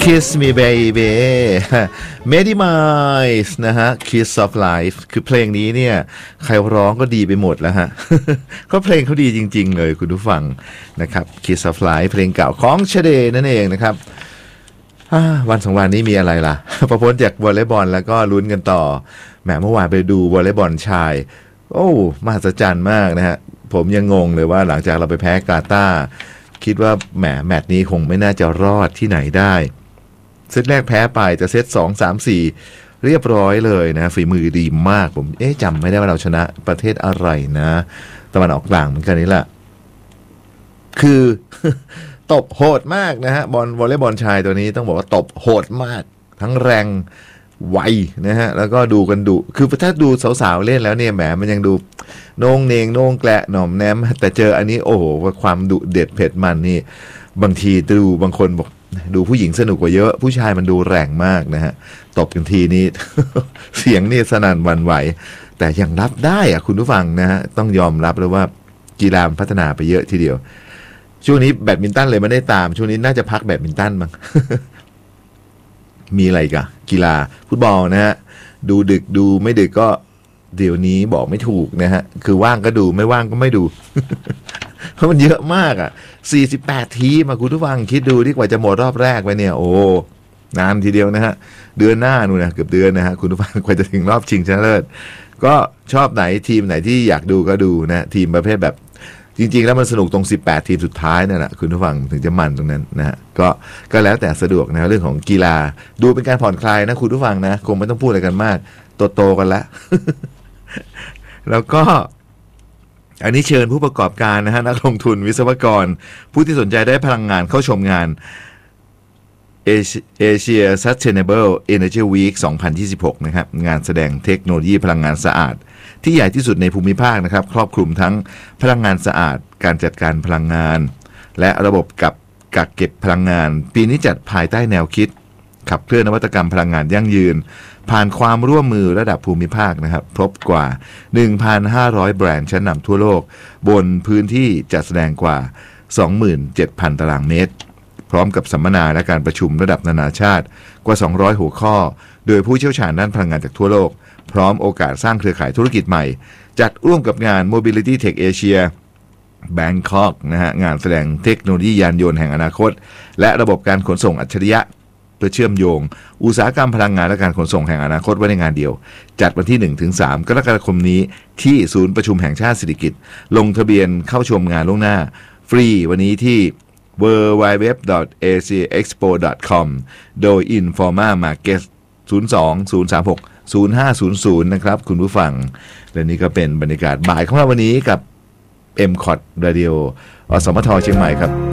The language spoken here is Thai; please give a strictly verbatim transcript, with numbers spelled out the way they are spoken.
Kiss Me Baby Medimise นะฮะ Kiss of Life คือเพลงนี้เนี่ยใครร้องก็ดีไปหมดแล้วฮะ ก็เพลงเขาดีจริงๆเลยคุณผู้ฟังนะครับ Kiss of Life เพลงเก่าของชเดนั่นเองนะครับวันสองวันนี้มีอะไรล่ะ พอพ้นจากวอลเลย์บอลแล้วก็ลุ้นกันต่อแหมเมื่อวานไปดูวอลเลย์บอลชายโอ้มหัศจรรย์มากนะฮะผมยังงงเลยว่าหลังจากเราไปแพ้กาตาร์คิดว่าแหมแมตช์นี้คงไม่น่าจะรอดที่ไหนได้เซตแรกแพ้ไปจะเซตสอง สาม สี่เรียบร้อยเลยนะฝีมือดีมากผมเอ๊ะจำไม่ได้ว่าเราชนะประเทศอะไรนะตะวันออกกลางเหมือนกันนี่แหละคือ ตบโหดมากนะฮะบอลวอลเลย์บอลชายตัวนี้ต้องบอกว่าตบโหดมากทั้งแรงไวนะฮะแล้วก็ดูกันดุคือถ้าดูสาวๆเล่นแล้วเนี่ยแหมมันยังดูโนงเนงโนงแกละหน่อมแนมแต่เจออันนี้โอ้โหความดุเด็ดเผ็ดมันนี่บางทีดูบางคนบอกดูผู้หญิงสนุกกว่าเยอะผู้ชายมันดูแรงมากนะฮะตบกันทีนี้ เสียงนี่สนั่นหวั่นไหวแต่ยังรับได้อะคุณผู้ฟังนะฮะต้องยอมรับเลยว่ากีฬาพัฒนาไปเยอะทีเดียวช่วงนี้แบดมินตันเลยไม่ได้ตามช่วงนี้น่าจะพักแบดมินตันมั้ง มีอะไรกันกีฬาฟุตบอลนะฮะดูดึกดูไม่ดึกก็เดี๋ยวนี้บอกไม่ถูกนะฮะคือว่างก็ดูไม่ว่างก็ไม่ดู เพราะมันเยอะมากอ่ะสี่สิบแปดทีมาคุณผู้ฟังคิดดูที่กว่าจะหมดรอบแรกไปเนี่ยโอ้นานทีเดียวนะฮะเดือนหน้านู่นนะเกือบเดือนนะฮะคุณผู้ฟังกว่าจะถึงรอบชิงชนะเลิศก็ชอบไหนทีมไหนที่อยากดูก็ดูนะทีมประเภทแบบจริงๆแล้วมันสนุกตรงสิบแปดทีมสุดท้ายนั่นแหละคุณผู้ฟังถึงจะมันตรงนั้นนะฮะก็ก็แล้วแต่สะดวกนะเรื่องของกีฬาดูเป็นการผ่อนคลายนะคุณผู้ฟังนะคงไม่ต้องพูดอะไรกันมากโตๆกันแล้ว แล้วก็อันนี้เชิญผู้ประกอบการนะฮะนักลงทุนวิศวกรผู้ที่สนใจได้พลังงานเข้าชมงาน Asia Sustainable Energy Week สองพันยี่สิบหกนะครับงานแสดงเทคโนโลยีพลังงานสะอาดที่ใหญ่ที่สุดในภูมิภาคนะครับครอบคลุมทั้งพลังงานสะอาดการจัดการพลังงานและระบบกับกักเก็บพลังงานปีนี้จัดภายใต้แนวคิดขับเคลื่อนนวัตกรรมพลังงานยั่งยืนผ่านความร่วมมือระดับภูมิภาคนะครับพบกว่า หนึ่งพันห้าร้อย แบรนด์ชั้นนำทั่วโลกบนพื้นที่จัดแสดงกว่า สองหมื่นเจ็ดพัน ตารางเมตรพร้อมกับสัมมนาและการประชุมระดับนานาชาติกว่าสองร้อยหัวข้อโดยผู้เชี่ยวชาญด้านพลังงานจากทั่วโลกพร้อมโอกาสสร้างเครือข่ายธุรกิจใหม่จัดร่วมกับงาน Mobility Tech Asia Bangkok นะฮะงานแสดงเทคโนโลยียานยนต์แห่งอนาคตและระบบการขนส่งอัจฉริยะเพื่อเชื่อมโยงอุตสาหกรรมพลังงานและการขนส่งแห่งอนาคตไว้ในงานเดียวจัดวันที่ หนึ่งถึงสาม กรกฎาคมนี้ที่ศูนย์ประชุมแห่งชาติสิริกิติ์ลงทะเบียนเข้าชมงานล่วงหน้าฟรีวันนี้ที่ ดับเบิลยู ดับเบิลยู ดับเบิลยู ดอท เอ ซี เอ็กซ์โป ดอท คอม โดย Informa Markets ศูนย์ สอง ศูนย์ สาม หก ศูนย์ ห้า ศูนย์ ศูนย์นะครับคุณผู้ฟังและนี่ก็เป็นบรรยากาศบ่ายของเราวันนี้กับ เอ็ม ซี โอ ที Radio อสมทเชียงใหม่ครับ